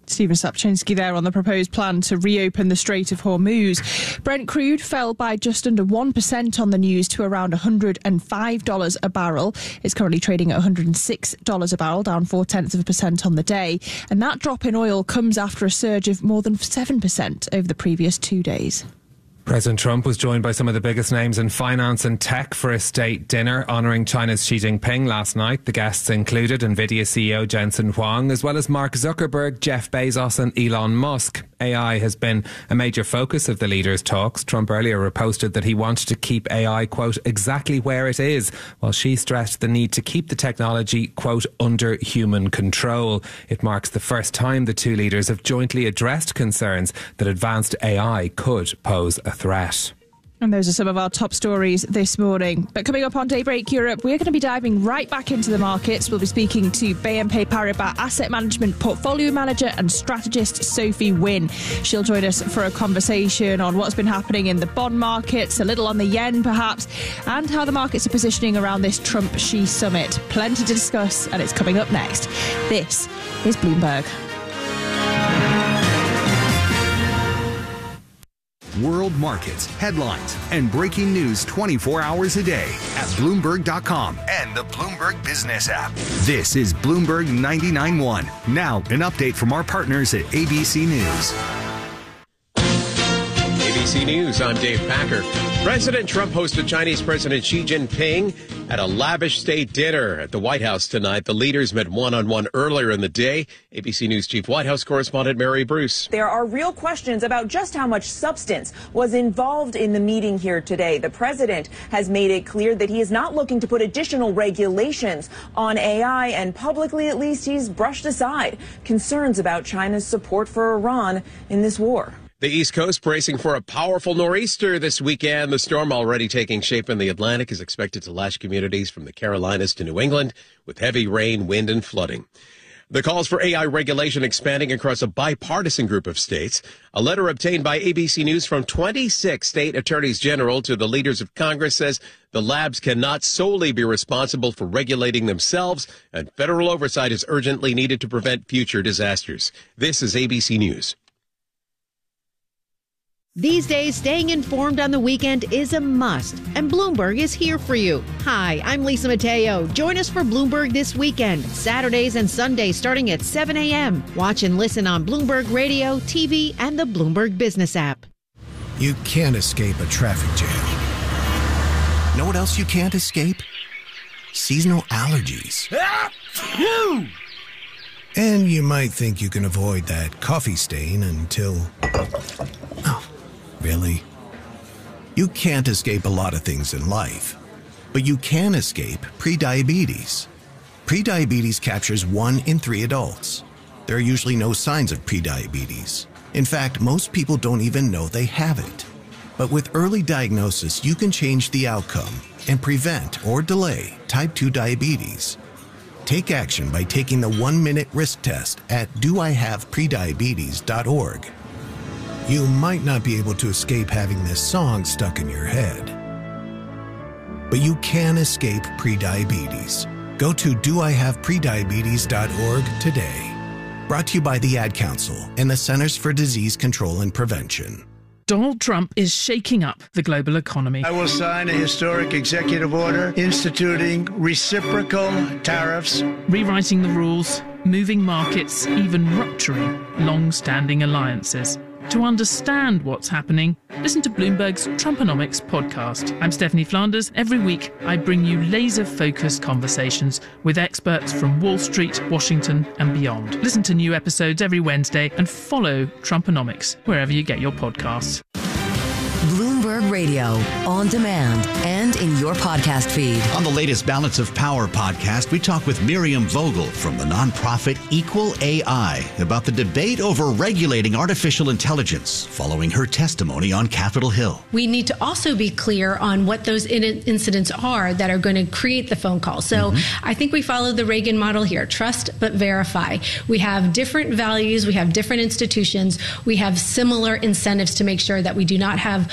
Stephen Sapczynski there on the proposed plan to reopen the Strait of Hormuz. Brent crude fell by just under one percent on the news to around one hundred five dollars a barrel. It's currently trading at one hundred six dollars a barrel, down four-tenths of a percent on the day. And that drop in oil comes after a surge of more than seven percent over the previous two days. President Trump was joined by some of the biggest names in finance and tech for a state dinner honouring China's Xi Jinping last night. The guests included NVIDIA C E O Jensen Huang, as well as Mark Zuckerberg, Jeff Bezos and Elon Musk. A I has been a major focus of the leaders' talks. Trump earlier reposted that he wanted to keep A I, quote, exactly where it is, while Xi stressed the need to keep the technology, quote, under human control. It marks the first time the two leaders have jointly addressed concerns that advanced A I could pose a threat. And those are some of our top stories this morning. But coming up on Daybreak Europe, we're going to be diving right back into the markets. We'll be speaking to B N P Paribas Asset Management Portfolio Manager and Strategist Sophie Wynne. She'll join us for a conversation on what's been happening in the bond markets, a little on the yen perhaps, and how the markets are positioning around this Trump-Xi summit. Plenty to discuss, and it's coming up next. This is Bloomberg. World markets, headlines, and breaking news twenty-four hours a day at Bloomberg dot com and the Bloomberg Business app. This is Bloomberg ninety-nine point one. Now, an update from our partners at A B C News. A B C News, I'm Dave Packer. President Trump hosted Chinese President Xi Jinping at a lavish state dinner at the White House tonight. The leaders met one-on-one earlier in the day. A B C News Chief White House correspondent Mary Bruce. There are real questions about just how much substance was involved in the meeting here today. The president has made it clear that he is not looking to put additional regulations on A I, and publicly at least he's brushed aside concerns about China's support for Iran in this war. The East Coast bracing for a powerful nor'easter this weekend. The storm, already taking shape in the Atlantic, is expected to lash communities from the Carolinas to New England with heavy rain, wind, and flooding. The calls for A I regulation expanding across a bipartisan group of states. A letter obtained by A B C News from twenty-six state attorneys general to the leaders of Congress says the labs cannot solely be responsible for regulating themselves, and federal oversight is urgently needed to prevent future disasters. This is A B C News. These days, staying informed on the weekend is a must, and Bloomberg is here for you. Hi, I'm Lisa Mateo. Join us for Bloomberg This Weekend, Saturdays and Sundays starting at seven a.m. Watch and listen on Bloomberg Radio, T V, and the Bloomberg Business app. You can't escape a traffic jam. Know what else you can't escape? Seasonal allergies. And you might think you can avoid that coffee stain until... Oh. Really? You can't escape a lot of things in life, but you can escape prediabetes. Prediabetes captures one in three adults. There are usually no signs of prediabetes. In fact, most people don't even know they have it. But with early diagnosis, you can change the outcome and prevent or delay type two diabetes. Take action by taking the one-minute risk test at do I have prediabetes dot org. You might not be able to escape having this song stuck in your head, but you can escape prediabetes. Go to do I have prediabetes dot org today. Brought to you by the Ad Council and the Centers for Disease Control and Prevention. Donald Trump is shaking up the global economy. I will sign a historic executive order instituting reciprocal tariffs, rewriting the rules, moving markets, even rupturing long-standing alliances. To understand what's happening, listen to Bloomberg's Trumponomics podcast. I'm Stephanie Flanders. Every week, I bring you laser-focused conversations with experts from Wall Street, Washington, and beyond. Listen to new episodes every Wednesday and follow Trumponomics wherever you get your podcasts. Bloomberg Radio, on demand and in your podcast feed. On the latest Balance of Power podcast, we talk with Miriam Vogel from the nonprofit Equal A I about the debate over regulating artificial intelligence following her testimony on Capitol Hill. We need to also be clear on what those in- incidents are that are going to create the phone call. So mm-hmm. I think we follow the Reagan model here, trust but verify. We have different values, we have different institutions, we have similar incentives to make sure that we do not have global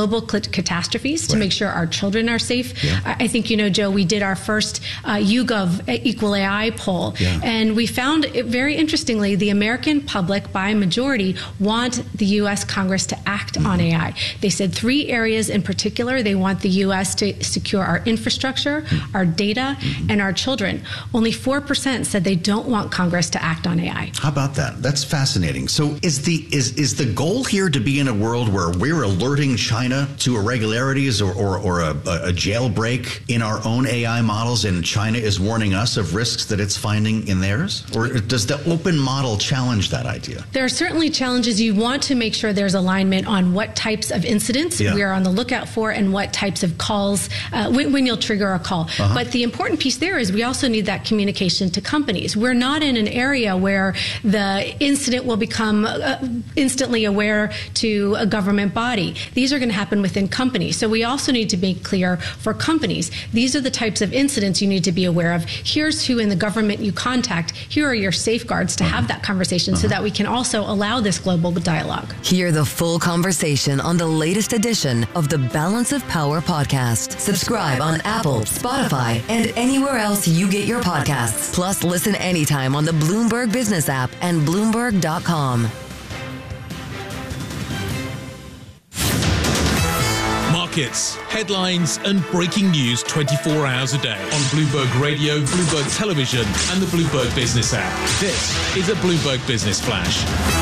global catastrophes to right. make sure our children are safe. Yeah. I think, you know, Joe, we did our first uh, YouGov Equal A I poll, yeah. and we found it, very interestingly, the American public, by majority, want the U S Congress to act mm-hmm. on A I. They said three areas in particular they want the U S to secure: our infrastructure, mm-hmm. our data, mm-hmm. and our children. Only four percent said they don't want Congress to act on A I. How about that? That's fascinating. So is the is is the goal here to be in a world where we're alerting China to irregularities or, or, or a, a jailbreak in our own A I models, and China is warning us of risks that it's finding in theirs? Or does the open model challenge that idea? There are certainly challenges. You want to make sure there's alignment on what types of incidents yeah. we are on the lookout for and what types of calls, uh, when, when you'll trigger a call. Uh-huh. But the important piece there is we also need that communication to companies. We're not in an area where the incident will become uh, instantly aware to a government body. These are going to happen within companies. So we also need to make clear for companies, these are the types of incidents you need to be aware of. Here's who in the government you contact. Here are your safeguards to uh-huh. have that conversation uh-huh. so that we can also allow this global dialogue. Hear the full conversation on the latest edition of the Balance of Power podcast. Subscribe on Apple, Spotify, and anywhere else you get your podcasts. Plus, listen anytime on the Bloomberg Business app and Bloomberg dot com. Markets, headlines, and breaking news twenty-four hours a day on Bloomberg Radio, Bloomberg Television, and the Bloomberg Business app. This is a Bloomberg Business Flash.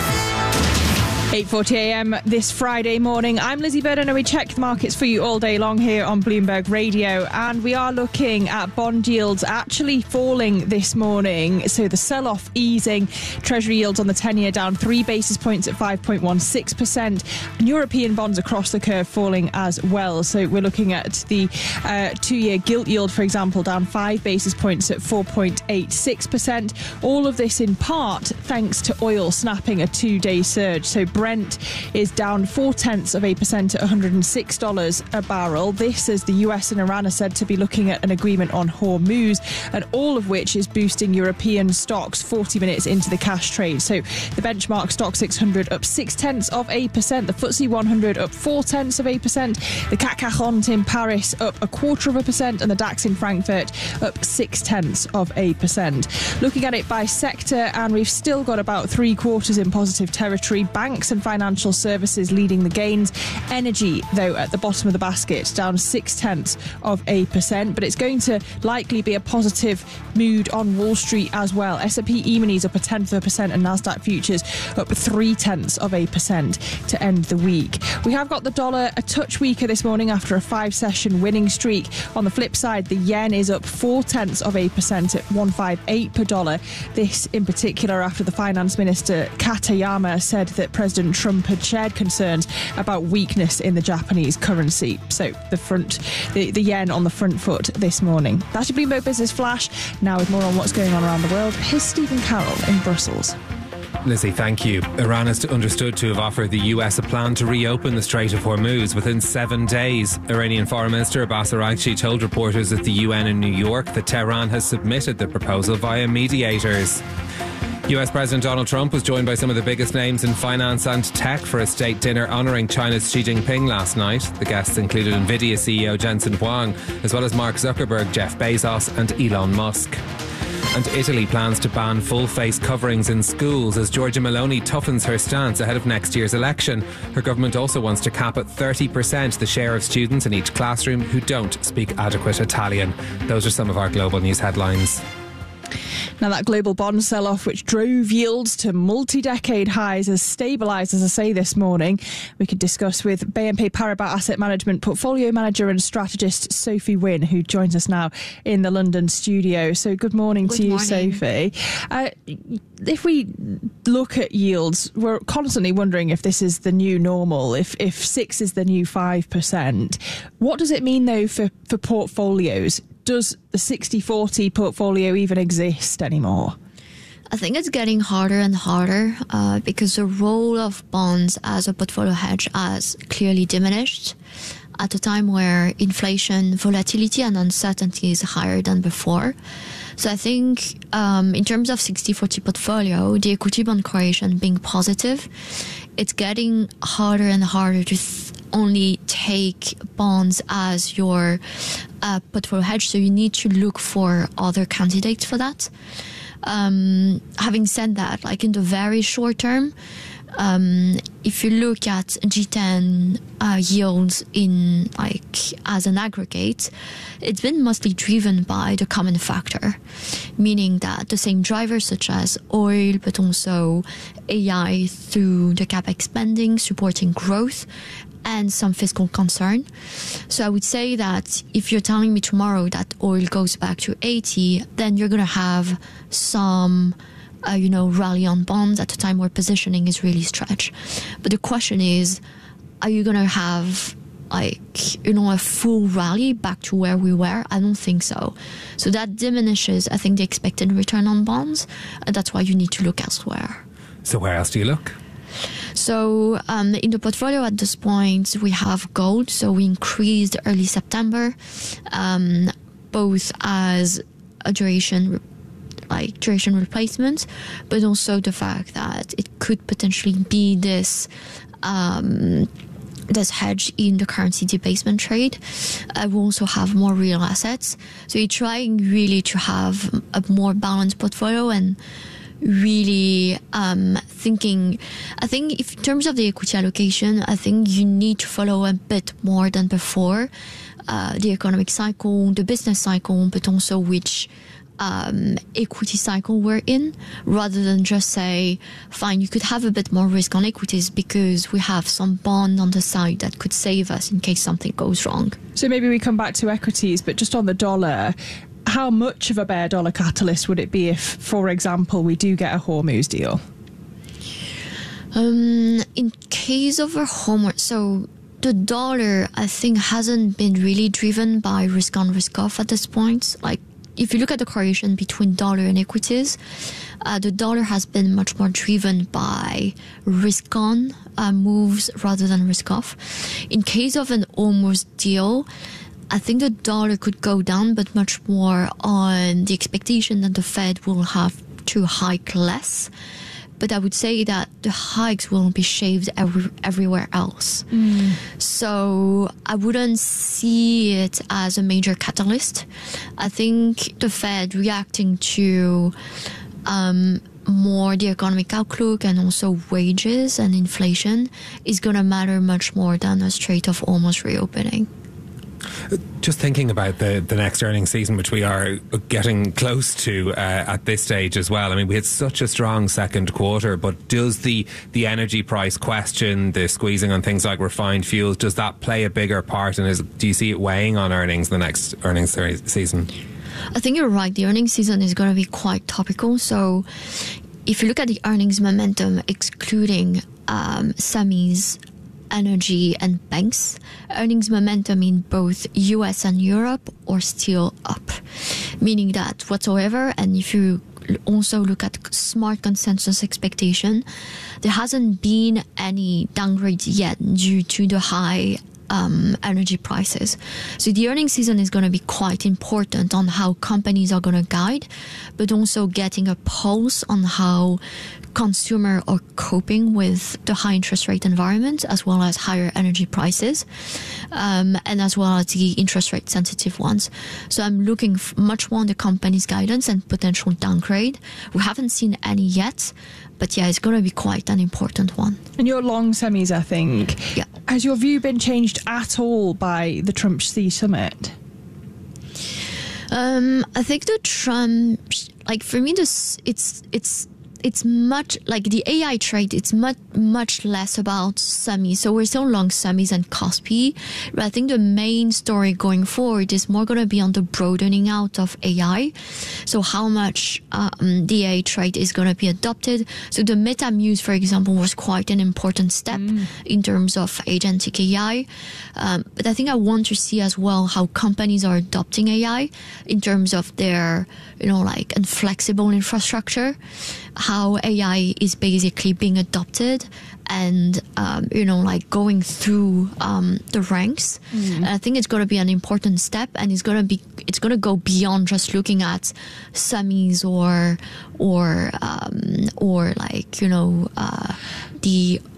eight forty a.m. this Friday morning. I'm Lizzie Burden, and we check the markets for you all day long here on Bloomberg Radio. And we are looking at bond yields actually falling this morning. So the sell-off easing. Treasury yields on the ten-year down three basis points at five point one six percent. And European bonds across the curve falling as well. So we're looking at the uh, two-year gilt yield, for example, down five basis points at four point eight six percent. All of this in part thanks to oil snapping a two-day surge. So Brent is down four tenths of a percent at one hundred six dollars a barrel. This as the U S and Iran are said to be looking at an agreement on Hormuz, and all of which is boosting European stocks forty minutes into the cash trade. So the benchmark stock six hundred up six tenths of a percent. The F T S E one hundred up four tenths of a percent. The C A C quarante in Paris up a quarter of a percent, and the DAX in Frankfurt up six tenths of a percent. Looking at it by sector, and we've still got about three quarters in positive territory. Banks and financial services leading the gains. Energy, though, at the bottom of the basket, down six tenths of a percent, but it's going to likely be a positive mood on Wall Street as well. S and P E-minis up a tenth of a percent, and Nasdaq futures up three tenths of a percent to end the week. We have got the dollar a touch weaker this morning after a five-session winning streak. On the flip side, the yen is up four tenths of a percent at one fifty-eight per dollar. This in particular after the finance minister Katayama said that President Trump had shared concerns about weakness in the Japanese currency. So the front, the, the yen on the front foot this morning. That's your Bloomberg Business Flash. Now with more on what's going on around the world, here's Stephen Carroll in Brussels. Lizzie, thank you. Iran is understood to have offered the U S a plan to reopen the Strait of Hormuz within seven days. Iranian Foreign Minister Abbas Araghchi told reporters at the U N in New York that Tehran has submitted the proposal via mediators. U S President Donald Trump was joined by some of the biggest names in finance and tech for a state dinner honouring China's Xi Jinping last night. The guests included Nvidia C E O Jensen Huang, as well as Mark Zuckerberg, Jeff Bezos and Elon Musk. And Italy plans to ban full-face coverings in schools as Giorgia Meloni toughens her stance ahead of next year's election. Her government also wants to cap at thirty percent the share of students in each classroom who don't speak adequate Italian. Those are some of our global news headlines. Now, that global bond sell-off, which drove yields to multi-decade highs, has stabilised, as I say, this morning. We could discuss with B N P Paribas Asset Management Portfolio Manager and Strategist Sophie Wynne, who joins us now in the London studio. So good morning good to you, morning. Sophie. Uh, if we look at yields, we're constantly wondering if this is the new normal, if, if six is the new five percent. What does it mean, though, for, for portfolios? Does the sixty forty portfolio even exist anymore? I think it's getting harder and harder uh, because the role of bonds as a portfolio hedge has clearly diminished at a time where inflation, volatility and uncertainty is higher than before. So I think um, in terms of sixty forty portfolio, the equity bond correlation being positive, it's getting harder and harder to th- only take bonds as your uh, portfolio hedge, so you need to look for other candidates for that. Um, having said that, like in the very short term, um, if you look at G ten uh, yields in like as an aggregate, it's been mostly driven by the common factor, meaning that the same drivers such as oil, but also A I through the capex spending supporting growth, and some fiscal concern. So I would say that if you're telling me tomorrow that oil goes back to eighty, then you're going to have some, uh, you know, rally on bonds at a time where positioning is really stretched. But the question is, are you going to have like, you know, a full rally back to where we were? I don't think so. So that diminishes, I think, the expected return on bonds. And that's why you need to look elsewhere. So where else do you look? So um, in the portfolio at this point, we have gold. So we increased early September, um, both as a duration, like duration replacement, but also the fact that it could potentially be this um, this hedge in the currency debasement trade. Uh, we also have more real assets. So you're trying really to have a more balanced portfolio and really um, thinking, I think if in terms of the equity allocation, I think you need to follow a bit more than before uh, the economic cycle, the business cycle, but also which um, equity cycle we're in, rather than just say, fine, you could have a bit more risk on equities because we have some bond on the side that could save us in case something goes wrong. So maybe we come back to equities, but just on the dollar, how much of a bear dollar catalyst would it be if, for example, we do get a Hormuz deal? Um, in case of a Hormuz, so the dollar, I think, hasn't been really driven by risk on, risk off at this point. Like, if you look at the correlation between dollar and equities, uh, the dollar has been much more driven by risk on uh, moves rather than risk off. In case of an Hormuz deal, I think the dollar could go down, but much more on the expectation that the Fed will have to hike less. But I would say that the hikes will be shaved every, everywhere else. Mm. So I wouldn't see it as a major catalyst. I think the Fed reacting to um, more the economic outlook and also wages and inflation is going to matter much more than a Strait of Hormuz reopening. Just thinking about the, the next earnings season, which we are getting close to uh, at this stage as well. I mean, we had such a strong second quarter, but does the, the energy price question, the squeezing on things like refined fuels, does that play a bigger part? And is, do you see it weighing on earnings the next earnings season? I think you're right. The earnings season is going to be quite topical. So if you look at the earnings momentum, excluding um, semis, energy and banks, earnings momentum in both U S and Europe are still up, meaning that whatsoever, and if you also look at smart consensus expectation, there hasn't been any downgrade yet due to the high um, energy prices. So the earnings season is going to be quite important on how companies are going to guide, but also getting a pulse on how consumers are coping with the high interest rate environment, as well as higher energy prices, um, and as well as the interest rate sensitive ones. So I'm looking f- much more on the company's guidance and potential downgrade. We haven't seen any yet, but yeah, it's going to be quite an important one. And you're long semis, I think. Yeah. Has your view been changed at all by the Trump Sea Summit? Um, I think the Trump, like for me, this it's it's. It's much like the A I trade. It's much much less about semis. So we're still long semis and Kospi, but I think the main story going forward is more going to be on the broadening out of A I. So how much um, the A I trade is going to be adopted. So the MetaMuse, for example, was quite an important step mm. in terms of agentic A I. Um, but I think I want to see as well how companies are adopting A I in terms of their, you know, like inflexible infrastructure. How A I is basically being adopted and, um, you know, like going through um, the ranks. Mm. And I think it's going to be an important step, and it's going to be, it's going to go beyond just looking at semis or, or, um, or like, you know, uh, the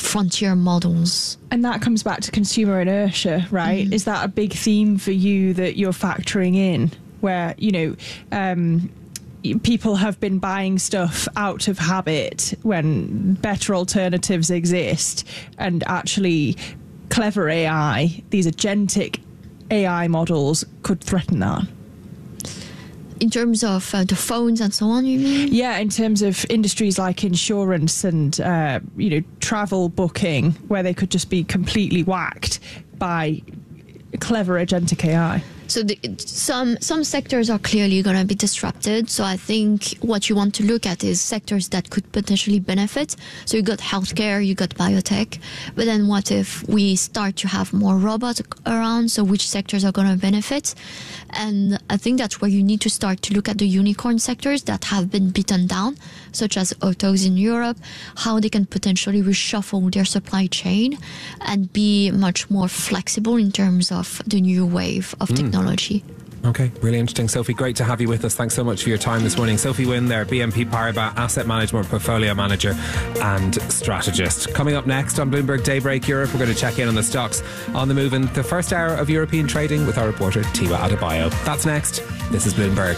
frontier models. And that comes back to consumer inertia, right? Mm. Is that a big theme for you that you're factoring in, where, you know, um, people have been buying stuff out of habit when better alternatives exist, and actually clever A I, these agentic A I models, could threaten that? In terms of uh, the phones and so on, you mean? Yeah, in terms of industries like insurance and, uh, you know, travel booking, where they could just be completely whacked by clever agentic A I. So the, some some sectors are clearly going to be disrupted. So I think what you want to look at is sectors that could potentially benefit. So you got healthcare, you got biotech. But then what if we start to have more robots around? So which sectors are going to benefit? And I think that's where you need to start to look at the unicorn sectors that have been beaten down, such as autos in Europe, how they can potentially reshuffle their supply chain and be much more flexible in terms of the new wave of mm. technology. Okay, really interesting. Sophie, great to have you with us. Thanks so much for your time this morning. Sophie Wynn there, B N P Paribas Asset Management Portfolio Manager and Strategist. Coming up next on Bloomberg Daybreak Europe, we're going to check in on the stocks on the move in the first hour of European trading with our reporter Tiwa Adebayo. That's next. This is Bloomberg.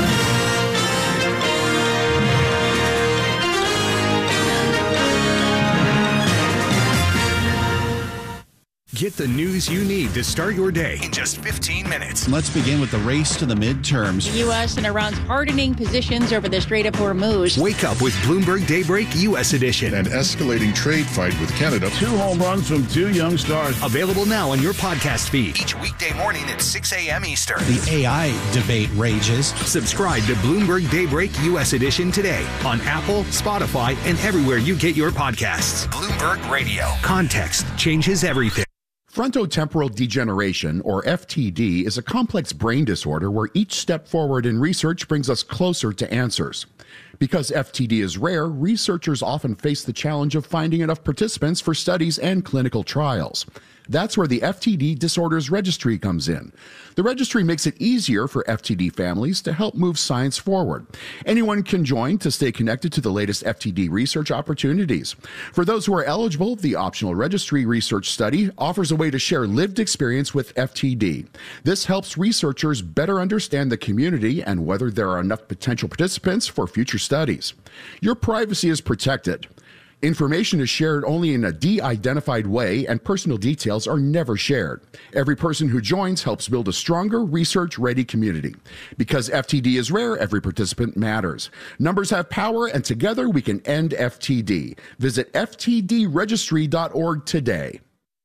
Get the news you need to start your day in just fifteen minutes. Let's begin with the race to the midterms. The U S and Iran's hardening positions over the Strait of Hormuz. Wake up with Bloomberg Daybreak U S Edition. An escalating trade fight with Canada. Two home runs from two young stars. Available now on your podcast feed. Each weekday morning at six a.m. Eastern. The A I debate rages. Subscribe to Bloomberg Daybreak U S Edition today on Apple, Spotify, and everywhere you get your podcasts. Bloomberg Radio. Context changes everything. Frontotemporal degeneration, or F T D, is a complex brain disorder where each step forward in research brings us closer to answers. Because F T D is rare, researchers often face the challenge of finding enough participants for studies and clinical trials. That's where the F T D Disorders Registry comes in. The registry makes it easier for F T D families to help move science forward. Anyone can join to stay connected to the latest F T D research opportunities. For those who are eligible, the optional registry research study offers a way to share lived experience with F T D. This helps researchers better understand the community and whether there are enough potential participants for future studies. Your privacy is protected. Information is shared only in a de-identified way, and personal details are never shared. Every person who joins helps build a stronger, research-ready community. Because F T D is rare, every participant matters. Numbers have power, and together we can end F T D. Visit F T D registry dot org today.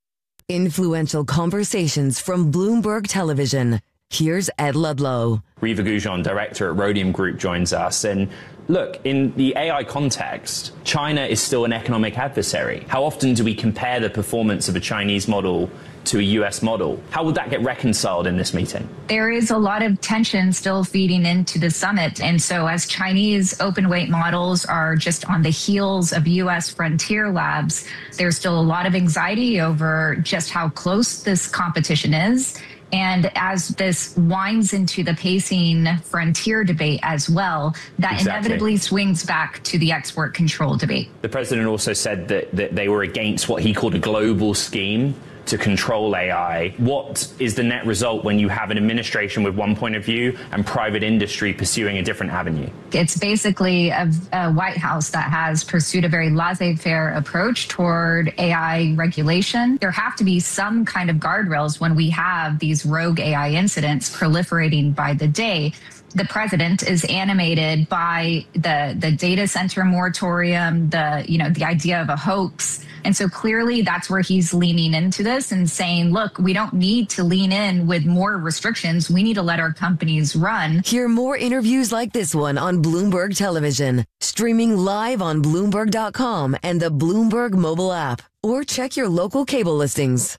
Influential conversations from Bloomberg Television. Here's Ed Ludlow. Riva Goujon, director at Rhodium Group, joins us. And look, in the A I context, China is still an economic adversary. How often do we compare the performance of a Chinese model to a U S model? How would that get reconciled in this meeting? There is a lot of tension still feeding into the summit. And so as Chinese open weight models are just on the heels of U S frontier labs, there's still a lot of anxiety over just how close this competition is. And as this winds into the pacing frontier debate as well, that exactly. inevitably swings back to the export control debate. The president also said that, that they were against what he called a global scheme to control A I. What is the net result when you have an administration with one point of view and private industry pursuing a different avenue? It's basically a, a White House that has pursued a very laissez-faire approach toward A I regulation. There have to be some kind of guardrails when we have these rogue A I incidents proliferating by the day. The president is animated by the, the data center moratorium, the, you know, the idea of a hoax. And so clearly that's where he's leaning into this and saying, look, we don't need to lean in with more restrictions. We need to let our companies run. Hear more interviews like this one on Bloomberg Television, streaming live on Bloomberg dot com and the Bloomberg mobile app, or check your local cable listings.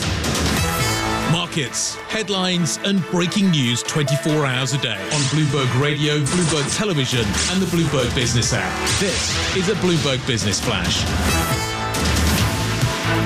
Markets, headlines, and breaking news twenty-four hours a day on Bloomberg Radio, Bloomberg Television, and the Bloomberg Business app. This is a Bloomberg Business Flash.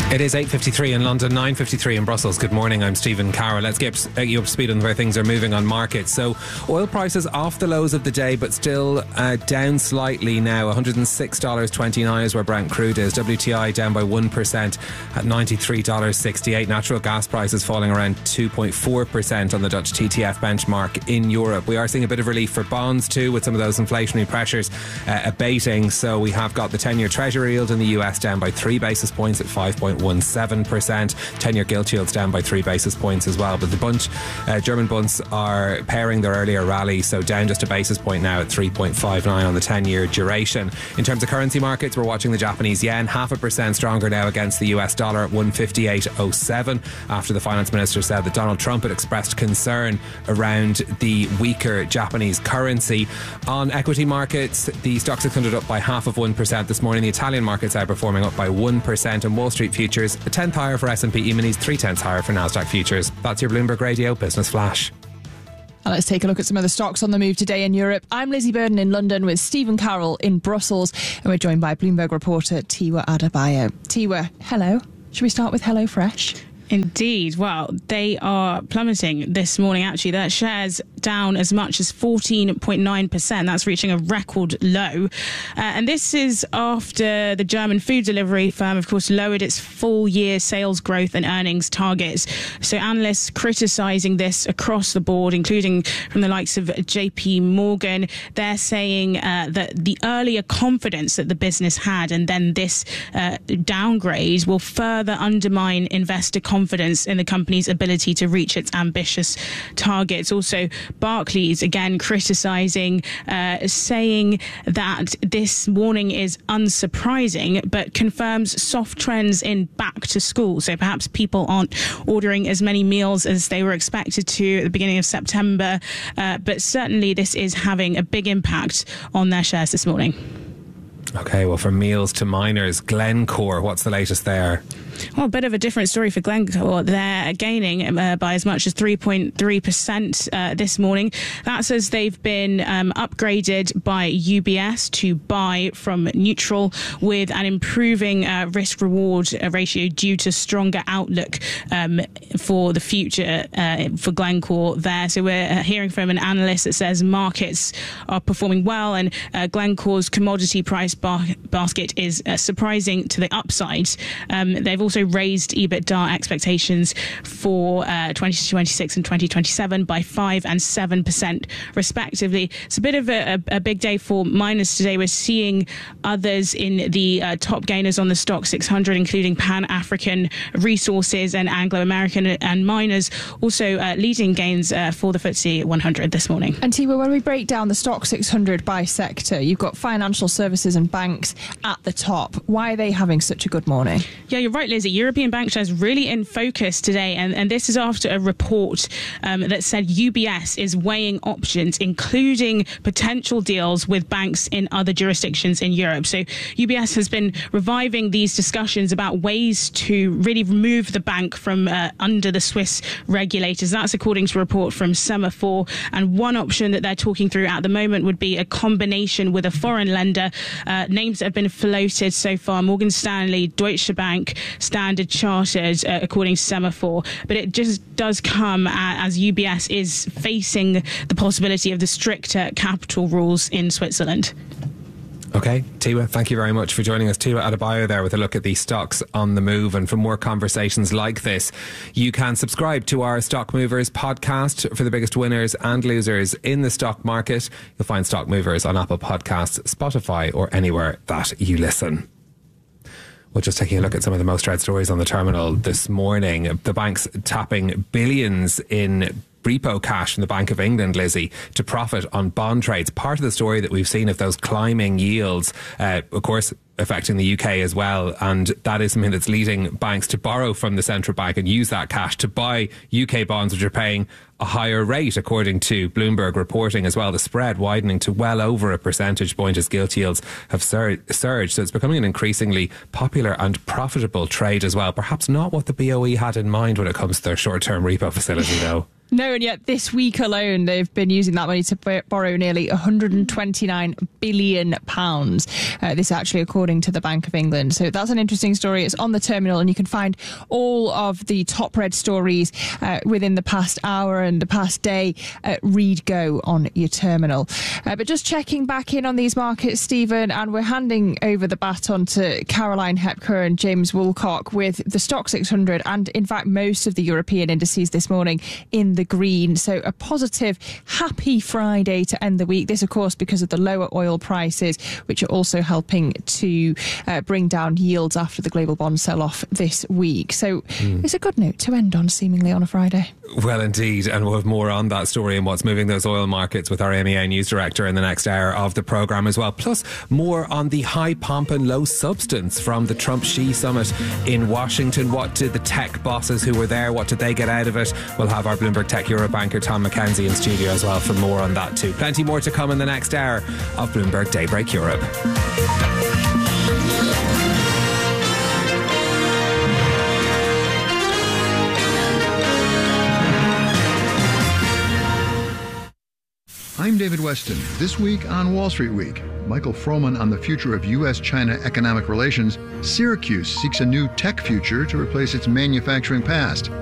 It is eight fifty-three in London, nine fifty-three in Brussels. Good morning, I'm Stephen Carroll. Let's get you up to speed on where things are moving on markets. So oil prices off the lows of the day, but still uh, down slightly now. one hundred six dollars twenty-nine is where Brent crude is. W T I down by one percent at ninety-three dollars sixty-eight. Natural gas prices falling around two point four percent on the Dutch T T F benchmark in Europe. We are seeing a bit of relief for bonds too, with some of those inflationary pressures uh, abating. So we have got the ten-year Treasury yield in the U S down by three basis points at five point one seven percent. ten-year gilt yields down by three basis points as well. But the bunch, uh, German bunds are pairing their earlier rally, so down just a basis point now at three point five nine on the ten-year duration. In terms of currency markets, we're watching the Japanese yen, half a percent stronger now against the U S dollar at one fifty-eight oh seven, after the finance minister said that Donald Trump had expressed concern around the weaker Japanese currency. On equity markets, the Stoxx six hundred up by half of one percent this morning. The Italian markets are performing up by one percent, and Wall Street futures a tenth higher for S and P E-minis, three tenths higher for Nasdaq futures. That's your Bloomberg Radio Business Flash. Now let's take a look at some of the stocks on the move today in Europe. I'm Lizzie Burden in London with Stephen Carroll in Brussels, and we're joined by Bloomberg reporter Tiwa Adebayo. Tiwa, hello. Should we start with HelloFresh? Indeed. Well, they are plummeting this morning, actually. Their shares down as much as fourteen point nine percent. That's reaching a record low. Uh, and this is after the German food delivery firm, of course, lowered its full year sales growth and earnings targets. So analysts criticising this across the board, including from the likes of J P Morgan. They're saying uh, that the earlier confidence that the business had and then this uh, downgrade will further undermine investor confidence confidence in the company's ability to reach its ambitious targets. Also, Barclays, again, criticising, uh, saying that this warning is unsurprising, but confirms soft trends in back to school. So perhaps people aren't ordering as many meals as they were expected to at the beginning of September. Uh, but certainly this is having a big impact on their shares this morning. OK, well, from meals to miners, Glencore, what's the latest there? Well, a bit of a different story for Glencore. They're gaining uh, by as much as three point three percent uh, this morning. That's as they've been um, upgraded by U B S to buy from neutral, with an improving uh, risk-reward ratio due to stronger outlook um, for the future uh, for Glencore there. So we're hearing from an analyst that says markets are performing well, and uh, Glencore's commodity price bar- basket is uh, surprising to the upside. Um, they've also raised EBITDA expectations for uh, twenty twenty-six and twenty twenty-seven by five and seven percent respectively. It's a bit of a, a, a big day for miners today. We're seeing others in the uh, top gainers on the Stoxx six hundred, including Pan-African Resources and Anglo-American, and miners also uh, leading gains uh, for the F T S E one hundred this morning. And Tiwa, when we break down the Stoxx six hundred by sector, you've got financial services and banks at the top. Why are they having such a good morning? Yeah, you're right, Lizzie. European bank shares really in focus today, and, and this is after a report um, that said U B S is weighing options, including potential deals with banks in other jurisdictions in Europe. So U B S has been reviving these discussions about ways to really remove the bank from uh, under the Swiss regulators. That's according to a report from Semaphore. And one option that they're talking through at the moment would be a combination with a foreign lender. Uh, names that have been floated so far: Morgan Stanley, Deutsche Bank, Standard Chartered, uh, according to Semaphore. But it just does come as U B S is facing the possibility of the stricter capital rules in Switzerland. OK, Tiwa, thank you very much for joining us. Tiwa Adebayo there with a look at the stocks on the move. And for more conversations like this, you can subscribe to our Stock Movers podcast for the biggest winners and losers in the stock market. You'll find Stock Movers on Apple Podcasts, Spotify, or anywhere that you listen. Well, just taking a look at some of the most read stories on the terminal this morning. The bank's tapping billions in repo cash from the Bank of England, Lizzie, to profit on bond trades. Part of the story that we've seen of those climbing yields, uh, of course, affecting the U K as well, and that is something that's leading banks to borrow from the central bank and use that cash to buy U K bonds, which are paying a higher rate, according to Bloomberg reporting as well. The spread widening to well over a percentage point as gilt yields have sur- surged. So it's becoming an increasingly popular and profitable trade as well. Perhaps not what the B O E had in mind when it comes to their short-term repo facility, though. No, and yet this week alone, they've been using that money to b- borrow nearly one hundred twenty-nine billion pounds. Uh, this actually according to the Bank of England. So that's an interesting story. It's on the terminal, and you can find all of the top read stories uh, within the past hour and the past day at Read Go on your terminal. Uh, but just checking back in on these markets, Stephen, and we're handing over the baton to Caroline Hepker and James Woolcock with the Stock six hundred and, in fact, most of the European indices this morning in the green. So a positive, happy Friday to end the week. This, of course, because of the lower oil prices, which are also helping to uh, bring down yields after the global bond sell-off this week. So mm. it's a good note to end on, seemingly, on a Friday. Well, indeed. And we'll have more on that story and what's moving those oil markets with our A M E A News Director in the next hour of the programme as well. Plus, more on the high pomp and low substance from the Trump-Xi summit in Washington. What did the tech bosses who were there, what did they get out of it? We'll have our Bloomberg Tech Europe banker Tom McKenzie in studio as well for more on that too. Plenty more to come in the next hour of Bloomberg Daybreak Europe. I'm David Weston. This week on Wall Street Week, Michael Froman on the future of U S China economic relations. Syracuse seeks a new tech future to replace its manufacturing past.